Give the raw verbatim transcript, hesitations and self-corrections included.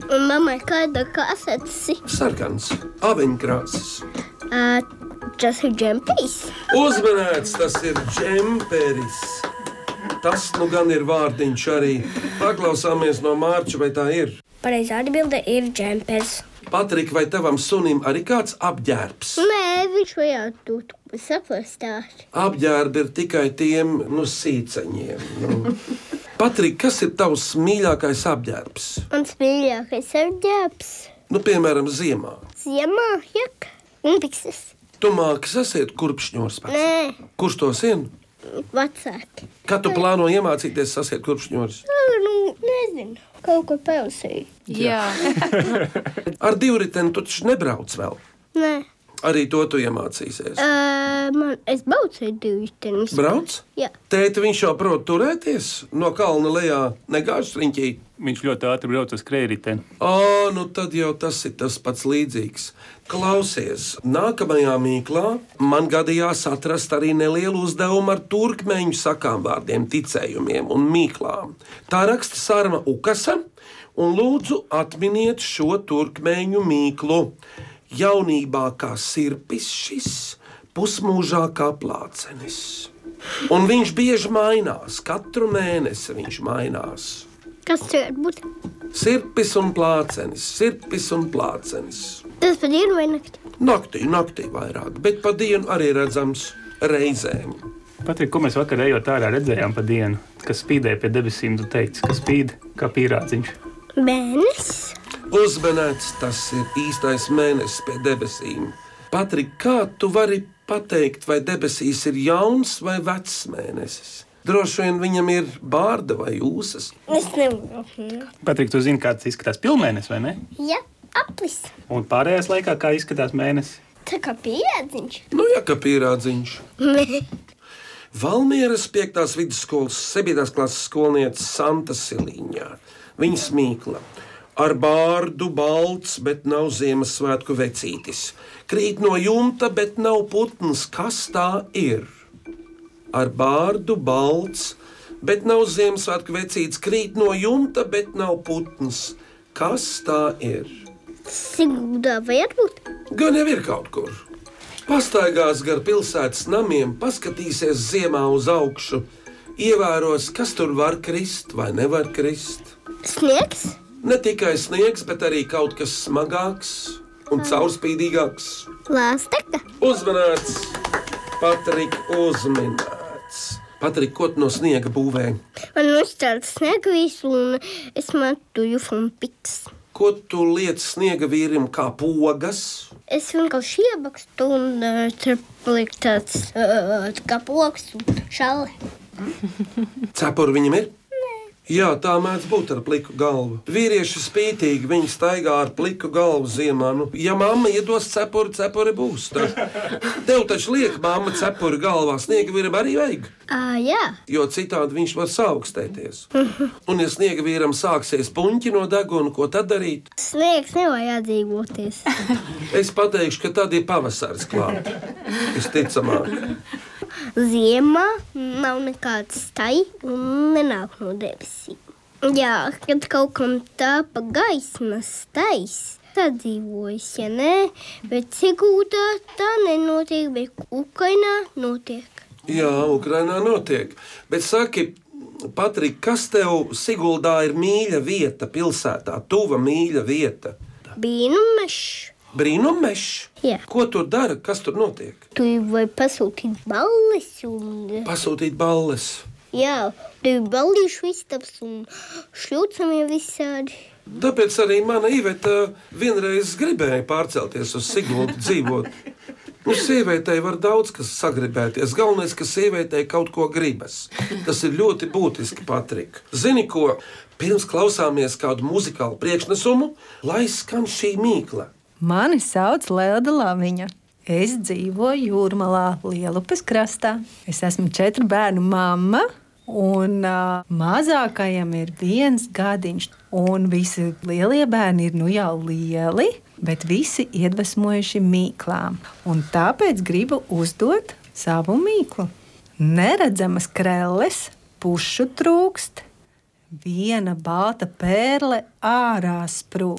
Un mammai kāda kasets? Sarkans, aveņkrāsas. Uh, tas ir džemperis. Uzmanēts, tas ir džemperis. Tas nu gan ir vārdiņš arī. Paklausāmies no Mārča, vai tā ir? Pareizā atbilde ir džemperis. Patrik, vai tavam sunim arī kāds apģērbs? Nē, viņš vajag tu saplastāt. Apģērbi ir tikai tiem, nu, sīceņiem. Nu. Patrik, kas ir tavs mīļākais apģērbs? Mans mīļākais apģērbs? Nu, piemēram, ziemā. Ziemā, jaka un pikses. Tu māki sasiet kurpšņos pēc? Nē. Kurš to zina? Vecāki. Kad tu plāno iemācīties sasiet kurpšņos? Nu, nezinu. Kaut ko pausēju. Jā. Ar divriteni tu taču nebrauc vēl. Nē. Arī to tu iemācīsies. Uh, man, es braucu ar divriteni. Brauc? Jā. Tēti, viņš jau prot turēties no kalna lejā, negāž riņķī. Viņš ļoti ātri brauc uz skrējriteni. Ā, nu tad jau tas ir tas pats līdzīgs. Klausies, nākamajā mīklā man gadījās atrast arī nelielu uzdevumu ar turkmeņu sakām vārdiem, ticējumiem un mīklām. Tā raksta Sārma Ukasa, un lūdzu atminiet šo turkmeņu mīklu. Jaunībā kā sirpis šis, pusmūžā kā plācenis. Un viņš bieži mainās, katru mēnesi viņš mainās. Kas tur būt? Sirpis un plācenis, sirpis un plācenis. Tas pa dienu vai nakti? Naktī, naktī vairāk, bet pa dienu arī redzams reizēm. Patrik, ko mēs vakar ejot ārā redzējām pa dienu, kas spīdēja pie debesīm, tu teici, ka spīd kā pīrādziņš. Mēnesis. Uzmanēts, tas ir īstais mēnesis pie debesīm. Patrik, kā tu vari pateikt, vai debesīs ir jauns vai vecs mēnesis? Droši vien viņam ir bārda vai ūsas. Es nevaru. Patrik, tu zini, kāds izskatās pilnmēnesis, vai ne? Jā, aplis. Un pārējās laikā, kā izskatās mēnesis? Tā kā pīrādziņš. Nu, jā, kā pīrādziņš. Nē. Valmieras piektās vidusskolas septītās klases skolniece Santa Siliņā. Viņas mīkla. Ar bārdu balts, bet nav Ziemassvētku vecītis. Krīt no jumta, bet nav putns. Kas tā ir? Ar bārdu balts, bet nav Ziemassvētku vecītis. Krīt no jumta, bet nav putns. Kas tā ir? Siguldā vajag būt? Gan jau ir kaut kur. Pastaigās gar pilsētas namiem, paskatīsies ziemā uz augšu, ievēros, kas tur var krist vai nevar krist. Sniegs? Ne tikai sniegs, bet arī kaut kas smagāks un caurspīdīgāks. Lāsteka? Uzmanēts, Patrik, uzminēts. Patrik, ko tu no sniega būvē? Man uzstāda sniegavīs un es matuju funpiks. Ko tu liec sniega vīrim kā pogas? Es vienkārši iebakstu un uh, tur paliek tāds uh, kā pogs un šale. Cepuri viņam ir? Jā, tā mēdz būt ar pliku galvu. Vīrieši spītīgi, viņi staigā ar pliku galvu ziemā. Nu, ja mamma iedos cepuri, cepuri būs. Tad tev taču liek mamma cepuri galvā, sniega vīram arī vajag. Ah, jā. Jo citādi viņš var saaugstēties. Un ja sniega vīram sāksies puņķi no deguna, ko tad darīt? Sniegs nevajag atdzīvoties. Es pateikšu, ka tad ir pavasaris klāt. Visticamāk. Ziemā nav nekāds stai un nenāk no debesīm. Jā, kad kaut kam tā pa gaismas stais, tad dzīvojas, ja nē, bet Siguldā tā nenotiek, bet Ukrainā notiek. Jā, Ukrainā notiek. Bet saki, Patrik, kas tev Siguldā ir mīļa vieta pilsētā, tuva mīļa vieta? Brīnummešs. Brīnummešs? Jā. Ko tur dara? Kas tur notiek? Tu vai pasūtīt balles un... Pasūtīt balles. Jā, tu ballīšu istabs un šļūcamie visādi. Tāpēc arī mana Iveta vienreiz gribēja pārcelties uz Siguldu dzīvot. Nu, sievietei var daudz kas sagribēties. Galvenais, ka sievietei kaut ko gribas. Tas ir ļoti būtiski, Patrik. Zini ko? Pirms klausāmies kādu muzikālu priekšnesumu, lai skan šī mīkla. Mani sauc Lelda Laviņa. Es dzīvoju Jūrmalā, Lielupes krastā. Es esmu četru bērnu mamma, un uh, mazākajam ir viens gadiņš. Un visi lielie bērni ir nu jau lieli, bet visi iedvesmojuši mīklām. Un tāpēc gribu uzdot savu mīklu. Neredzamas krelles, pušu trūkst, viena balta pērle ārā sprūkst.